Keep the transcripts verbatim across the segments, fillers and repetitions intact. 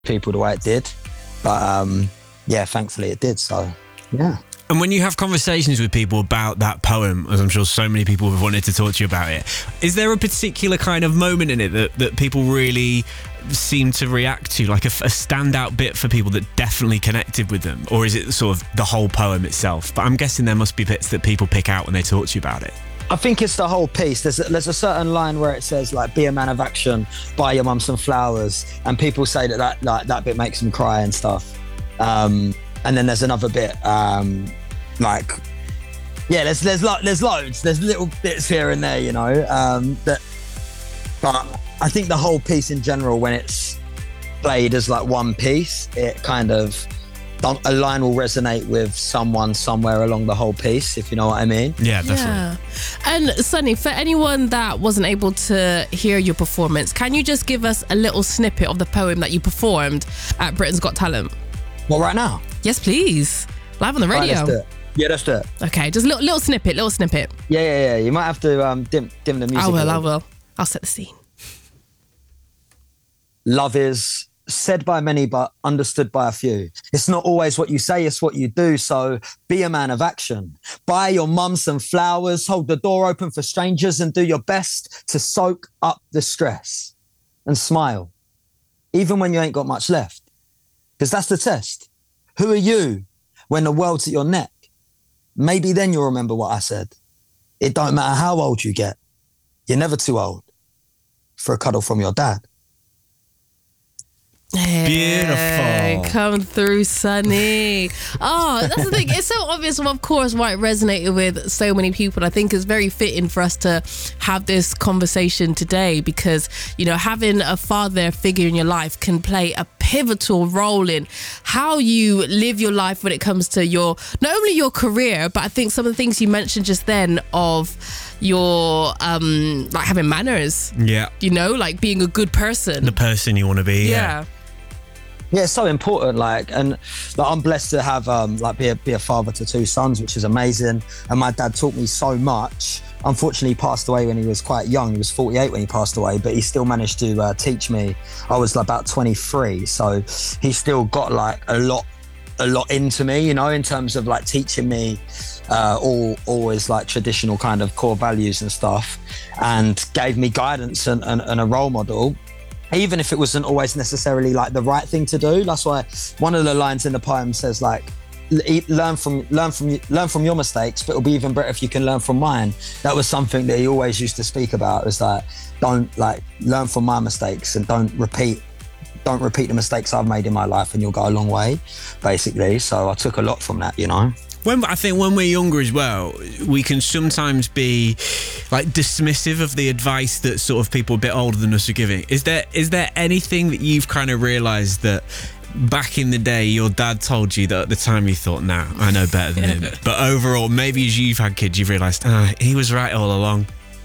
people the way it did. But um, yeah, thankfully it did. So yeah. And when you have conversations with people about that poem, as I'm sure so many people have wanted to talk to you about it, is there a particular kind of moment in it that, that people really seem to react to, like a, a standout bit for people that definitely connected with them? Or is it sort of the whole poem itself? But I'm guessing there must be bits that people pick out when they talk to you about it. I think it's the whole piece. There's a, there's a certain line where it says, like, be a man of action, buy your mum some flowers. And people say that that, like, that bit makes them cry and stuff. Um, and then there's another bit, um, like, yeah, there's there's lo- there's loads. There's little bits here and there, you know. Um, that, but I think the whole piece in general, when it's played as like one piece, it kind of, a line will resonate with someone somewhere along the whole piece, if you know what I mean. Yeah, definitely. Yeah. And Sunny, for anyone that wasn't able to hear your performance, can you just give us a little snippet of the poem that you performed at Britain's Got Talent? Well, right now? Yes, please. Live on the radio. Right, let's do it. Yeah, let's do it. Okay, just a little, little snippet, little snippet. Yeah, yeah, yeah. You might have to um, dim, dim the music. I will, I will. I'll set the scene. Love is said by many, but understood by a few. It's not always what you say, it's what you do. So be a man of action. Buy your mum some flowers, hold the door open for strangers, and do your best to soak up the stress. And smile, even when you ain't got much left. Because that's the test. Who are you when the world's at your neck? Maybe then you'll remember what I said. It don't matter how old you get. You're never too old for a cuddle from your dad. Hey, beautiful. Come through, Sunny. Oh, that's the thing. It's so obvious, of course, why it resonated with so many people. I think it's very fitting for us to have this conversation today because, you know, having a father figure in your life can play a pivotal role in how you live your life when it comes to your, not only your career, but I think some of the things you mentioned just then of your, um, like having manners. Yeah. You know, like being a good person. The person you want to be. Yeah. Yeah. Yeah, it's so important. Like, and like, I'm blessed to have um, like be a be a father to two sons, which is amazing. And my dad taught me so much. Unfortunately, he passed away when he was quite young. He was forty-eight when he passed away, but he still managed to uh, teach me. I was like, about twenty-three, so he still got like a lot, a lot into me, you know, in terms of like teaching me uh, all always like traditional kind of core values and stuff, and gave me guidance and, and, and a role model. Even if it wasn't always necessarily like the right thing to do. That's why one of the lines in the poem says like, learn from learn from learn from your mistakes, but it'll be even better if you can learn from mine. That was something that he always used to speak about. It was like, don't like learn from my mistakes and don't repeat don't repeat the mistakes I've made in my life, and you'll go a long way, basically. So I took a lot from that, you know. When I think when we're younger as well, we can sometimes be like dismissive of the advice that sort of people a bit older than us are giving. Is there is there anything that you've kind of realised that back in the day your dad told you that at the time you thought, nah, I know better than him, but overall maybe as you've had kids you've realised, ah, he was right all along?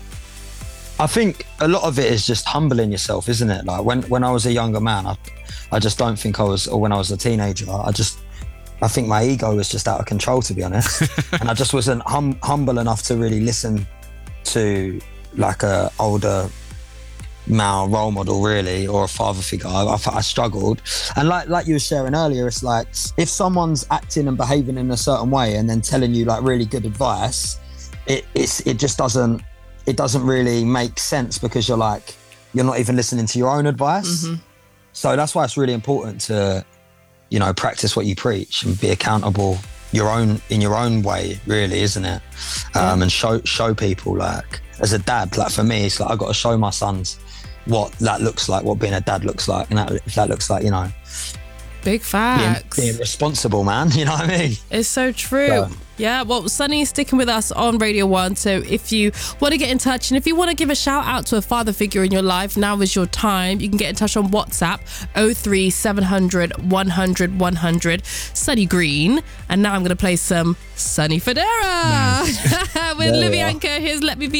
I think a lot of it is just humbling yourself, isn't it? Like when when I was a younger man, I I just don't think I was, or when I was a teenager, I just I think my ego was just out of control, to be honest. And I just wasn't hum- humble enough to really listen to like a older male role model, really, or a father figure. I, I, I struggled. And like like you were sharing earlier, it's like if someone's acting and behaving in a certain way and then telling you like really good advice, it it's, it just doesn't it doesn't really make sense because you're like you're not even listening to your own advice. Mm-hmm. So that's why it's really important to, you know, practice what you preach and be accountable your own in your own way, really, isn't it? Um, yeah. And show show people, like, as a dad, like for me, it's like I've got to show my sons what that looks like, what being a dad looks like, and that, if that looks like, you know, big facts, being, being responsible, man. You know what I mean? It's so true. Yeah. Yeah, well, Sunny's sticking with us on Radio One. So if you want to get in touch and if you want to give a shout out to a father figure in your life, now is your time. You can get in touch on WhatsApp, oh three seven hundred one hundred one hundred, Sunny Green. And now I'm going to play some Sunny Fodera. Nice. With Livianka. Here's Let Me Be